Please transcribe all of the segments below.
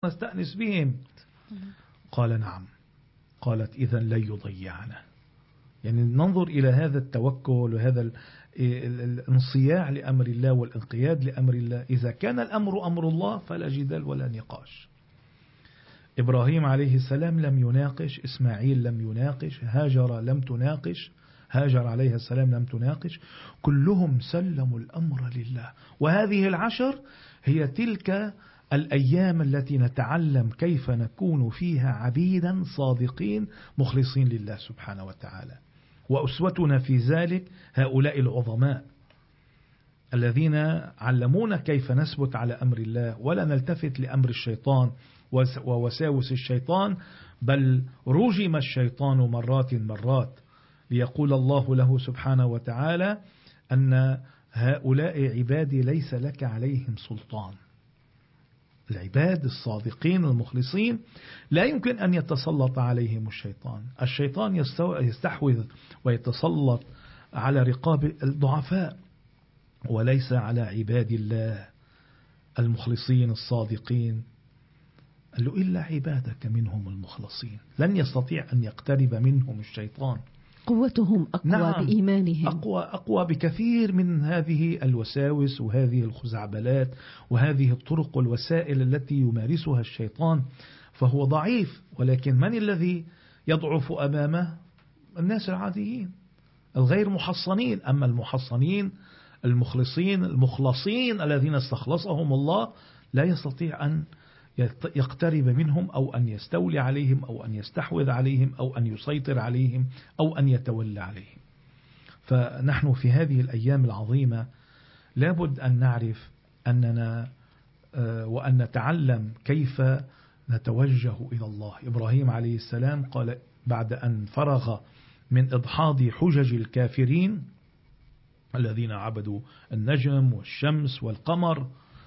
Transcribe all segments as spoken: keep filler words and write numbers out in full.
نستأنس بهم. قال نعم. قالت إذن لن يضيعنا. يعني ننظر إلى هذا التوكل وهذا الانصياع لأمر الله والانقياد لأمر الله. إذا كان الأمر أمر الله فلا جدال ولا نقاش. إبراهيم عليه السلام لم يناقش، إسماعيل لم يناقش، هاجر لم تناقش، هاجر عليه السلام لم تناقش، كلهم سلموا الأمر لله. وهذه العشر هي تلك الأيام التي نتعلم كيف نكون فيها عبيدا صادقين مخلصين لله سبحانه وتعالى. وأسوتنا في ذلك هؤلاء العظماء الذين علمونا كيف نثبت على أمر الله ولا نلتفت لأمر الشيطان ووساوس الشيطان، بل رجم الشيطان مرات مرات ليقول الله له سبحانه وتعالى أن هؤلاء عبادي ليس لك عليهم سلطان. العباد الصادقين المخلصين لا يمكن أن يتسلط عليهم الشيطان. الشيطان يستحوذ ويتسلط على رقاب الضعفاء وليس على عباد الله المخلصين الصادقين. قال له إلا عبادك منهم المخلصين لن يستطيع أن يقترب منهم الشيطان. قوتهم أقوى نعم بإيمانهم، أقوى, أقوى بكثير من هذه الوساوس وهذه الخزعبلات وهذه الطرق والوسائل التي يمارسها الشيطان. فهو ضعيف، ولكن من الذي يضعف أمامه؟ الناس العاديين الغير محصنين. أما المحصنين المخلصين المخلصين الذين استخلصهم الله لا يستطيع أن يقترب منهم أو أن يستولي عليهم أو أن يستحوذ عليهم أو أن يسيطر عليهم أو أن يتولى عليهم. فنحن في هذه الأيام العظيمة لابد أن نعرف أننا وأن نتعلم كيف نتوجه إلى الله. إبراهيم عليه السلام قال بعد أن فرغ من إدحاض حجج الكافرين الذين عبدوا النجم والشمس والقمر،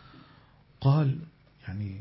قال يعني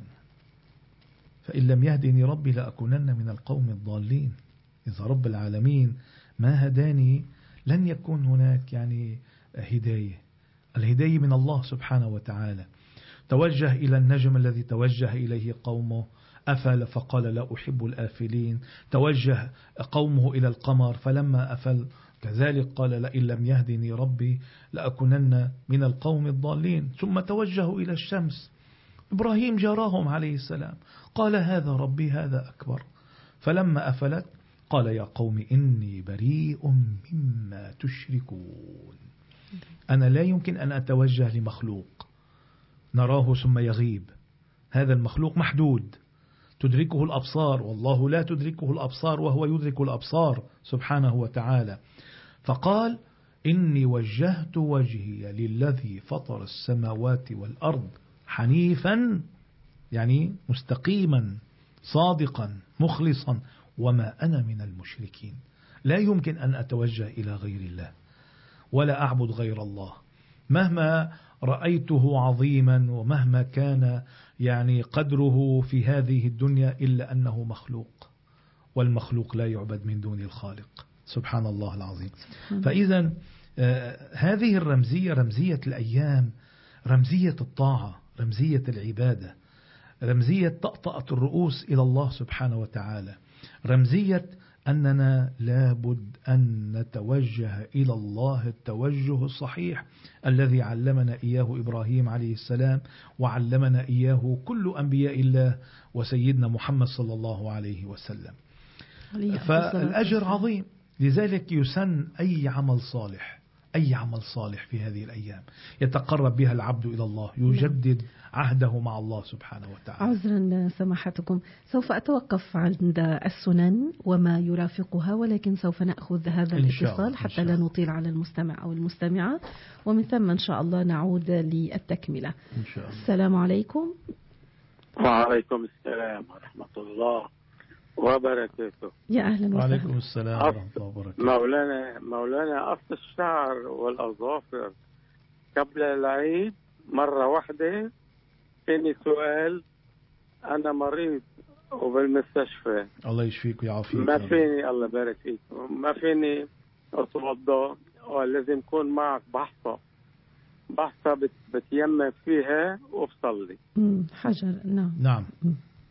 فإن لم يهدني ربي لأكونن من القوم الضالين. إذا رب العالمين ما هداني لن يكون هناك يعني هداية. الهداية من الله سبحانه وتعالى. توجه إلى النجم الذي توجه إليه قومه أفل فقال لا أحب الآفلين. توجه قومه إلى القمر فلما أفل كذلك قال لئن لم يهدني ربي لأكونن من القوم الضالين. ثم توجهوا إلى الشمس. إبراهيم جاراهم عليه السلام قال هذا ربي هذا أكبر. فلما أفلت قال يا قوم إني بريء مما تشركون. أنا لا يمكن أن أتوجه لمخلوق نراه ثم يغيب. هذا المخلوق محدود تدركه الأبصار والله لا تدركه الأبصار وهو يدرك الأبصار سبحانه وتعالى. فقال إني وجهت وجهي للذي فطر السماوات والأرض حنيفا يعني مستقيما صادقا مخلصا وما أنا من المشركين. لا يمكن أن أتوجه إلى غير الله ولا أعبد غير الله مهما رأيته عظيما ومهما كان يعني قدره في هذه الدنيا إلا أنه مخلوق، والمخلوق لا يعبد من دون الخالق سبحان الله العظيم. فإذا آه هذه الرمزية رمزية الأيام، رمزية الطاعة، رمزية العبادة، رمزية طأطأة الرؤوس إلى الله سبحانه وتعالى، رمزية أننا لابد أن نتوجه إلى الله التوجه الصحيح الذي علمنا إياه إبراهيم عليه السلام وعلمنا إياه كل أنبياء الله وسيدنا محمد صلى الله عليه وسلم. فالأجر عظيم. لذلك يسن أي عمل صالح، أي عمل صالح في هذه الأيام يتقرب بها العبد إلى الله، يجدد عهده مع الله سبحانه وتعالى. عذرا سماحتكم سوف أتوقف عند السنن وما يرافقها، ولكن سوف نأخذ هذا الاتصال حتى لا نطيل على المستمع أو المستمعة، ومن ثم إن شاء الله نعود للتكملة إن شاء الله. السلام عليكم. وعليكم السلام ورحمة الله وبركاته. يا أهلا وسهلا. وعليكم السلام ورحمة الله وبركاته. مولانا مولانا قص الشعر والأظافر قبل العيد مرة واحدة. فيني سؤال؟ أنا مريض وبالمستشفى. الله يشفيك ويعافيك. ما فيني الله يبارك فيك ما فيني أتوضأ ولازم يكون معك بحصة بحصة بتيمم فيها وبصلي. حجر. نعم نعم.